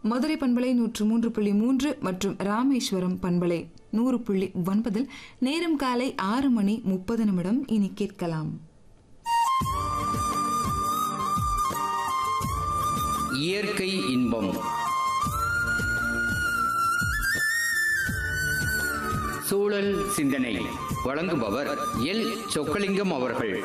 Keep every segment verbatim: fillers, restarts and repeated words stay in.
மதுரை பண்பலை நூற்று மூன்று புள்ளி மூன்று மற்றும் ராமேஸ்வரம் பண்பலை நூறு புள்ளி ஒன்பதில் நேரம் காலை ஆறு மணி முப்பது நிமிடம். இனி கேட்கலாம் இயற்கை இன்பம். சூழல் சிந்தனை வழங்குபவர் எல் சொக்கலிங்கம் அவர்கள்.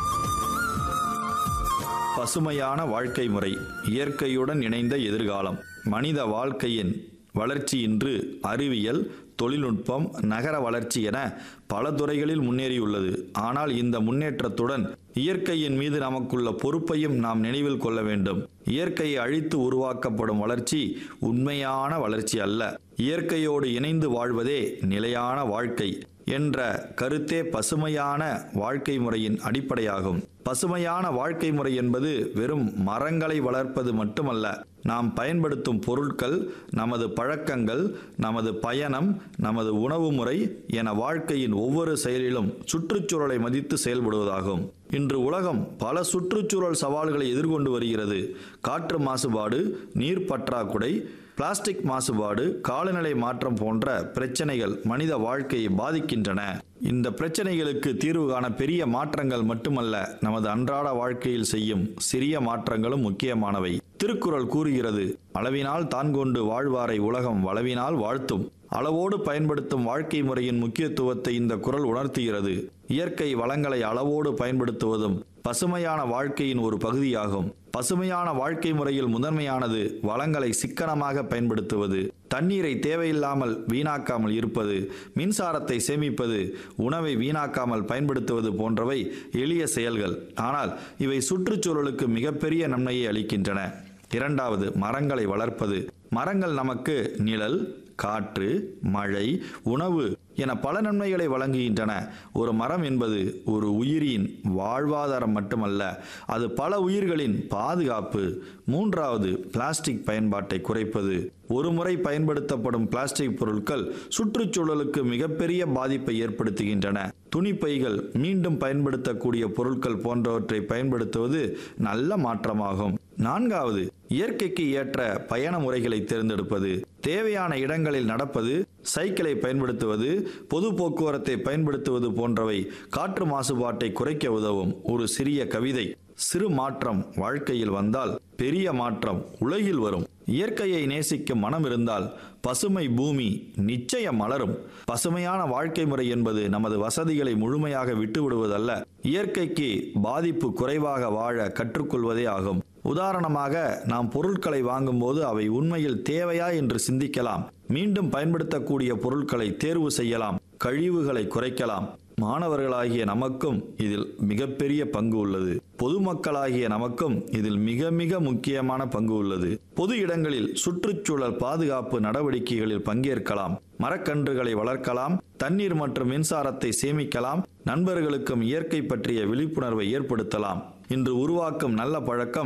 பசுமையான வாழ்க்கை முறை, இயற்கையுடன் இணைந்த எதிர்காலம். மனித வாழ்க்கையின் வளர்ச்சி இன்று அறிவியல், தொழில்நுட்பம், நகர வளர்ச்சி என பல துறைகளில் முன்னேறியுள்ளது. ஆனால் இந்த முன்னேற்றத்துடன் இயற்கையின் மீது நமக்குள்ள பொறுப்பையும் நாம் நினைவில் கொள்ள வேண்டும். இயற்கையை அழித்து உருவாக்கப்படும் வளர்ச்சி உண்மையான வளர்ச்சி அல்ல. இயற்கையோடு இணைந்து வாழ்வதே நிலையான வாழ்க்கை என்ற கருத்தே பசுமையான வாழ்க்கை முறையின் அடிப்படையாகும். பசுமையான வாழ்க்கை முறை என்பது வெறும் மரங்களை வளர்ப்பது மட்டுமல்ல. நாம் பயன்படுத்தும் பொருட்கள், நமது பழக்கங்கள், நமது பயணம், நமது உணவு முறை என வாழ்க்கையின் ஒவ்வொரு செயலிலும் சுற்றுச்சூழலை மதித்து செயல்படுவதாகும். இன்று உலகம் பல சுற்றுச்சூழல் சவால்களை எதிர்கொண்டு வருகிறது. காற்று மாசுபாடு, நீர் பற்றாக்குறை, பிளாஸ்டிக் மாசுபாடு, காலநிலை மாற்றம் போன்ற பிரச்சனைகள் மனித வாழ்க்கையை பாதிக்கின்றன. இந்த பிரச்சனைகளுக்கு தீர்வு காண பெரிய மாற்றங்கள் மட்டுமல்ல, நமது அன்றாட வாழ்க்கையில் செய்யும் சிறிய மாற்றங்களும் முக்கியமானவை. திருக்குறள் கூறுகிறது, அளவினால் தான் கொண்டு வாழ்வாரை உலகம் வளவினால் வாழ்த்தும். அளவோடு பயன்படுத்தும் வாழ்க்கை முறையின் முக்கியத்துவத்தை இந்த குறள் உணர்த்துகிறது. இயற்கை வளங்களை அளவோடு பயன்படுத்துவதும் பசுமையான வாழ்க்கையின் ஒரு பகுதியாகும். பசுமையான வாழ்க்கை முறையில் முதன்மையானது வளங்களை சிக்கனமாக பயன்படுத்துவது, தண்ணீரை தேவையில்லாமல் வீணாக்காமல் இருப்பது, மின்சாரத்தை சேமிப்பது, உணவை வீணாக்காமல் பயன்படுத்துவது போன்றவை எளிய செயல்கள். ஆனால் இவை சுற்றுச்சூழலுக்கு மிகப்பெரிய நன்மையை அளிக்கின்றன. இரண்டாவது, மரங்களை வளர்ப்பது. மரங்கள் நமக்கு நிழல், காற்று, மழை, உணவு என பல நன்மைகளை வழங்குகின்றன. ஒரு மரம் என்பது ஒரு உயிரின் வாழ்வாதாரம் மட்டுமல்ல, அது பல உயிர்களின் பாதுகாப்பு. மூன்றாவது, பிளாஸ்டிக் பயன்பாட்டை குறைப்பது. ஒரு முறை பயன்படுத்தப்படும் பிளாஸ்டிக் பொருட்கள் சுற்றுச்சூழலுக்கு மிகப்பெரிய பாதிப்பை ஏற்படுத்துகின்றன. துணிப்பைகள், மீண்டும் பயன்படுத்தக்கூடிய பொருட்கள் போன்றவற்றை பயன்படுத்துவது நல்ல மாற்றமாகும். நான்காவது, இயற்கைக்கு ஏற்ற பயண முறைகளை தேர்ந்தெடுப்பது. தேவையான இடங்களில் நடப்பது, சைக்கிளை பயன்படுத்துவது, பொது போக்குவரத்தை பயன்படுத்துவது போன்றவை காற்று மாசுபாட்டை குறைக்க உதவும். ஒரு சிறிய கவிதை: சிறு மாற்றம் வாழ்க்கையில் வந்தால் பெரிய மாற்றம் உலகில் வரும். இயற்கையை நேசிக்கும் மனம் இருந்தால் பசுமை பூமி நிச்சயம் மலரும். பசுமையான வாழ்க்கை முறை என்பது நமது வசதிகளை முழுமையாக விட்டுவிடுவதல்ல, இயற்கைக்கு பாதிப்பு குறைவாக வாழ கற்றுக்கொள்வதே ஆகும். உதாரணமாக, நாம் பொருட்களை வாங்கும்போது அவை உண்மையில் தேவையா என்று சிந்திக்கலாம். மீண்டும் பயன்படுத்தக்கூடிய பொருட்களை தேர்வு செய்யலாம். கழிவுகளை குறைக்கலாம். மாணவர்களாகிய நமக்கும் இதில் மிகப்பெரிய பங்கு உள்ளது. பொதுமக்களாகிய நமக்கும் இதில் மிக மிக முக்கியமான பங்கு உள்ளது. பொது இடங்களில் சுற்றுச்சூழல் பாதுகாப்பு நடவடிக்கைகளில் பங்கேற்கலாம். மரக்கன்றுகளை வளர்க்கலாம். தண்ணீர் மற்றும் மின்சாரத்தை சேமிக்கலாம். நண்பர்களுக்கும் இயற்கை பற்றிய விழிப்புணர்வை ஏற்படுத்தலாம். இன்று உருவாக்கும் நல்ல பழக்கம்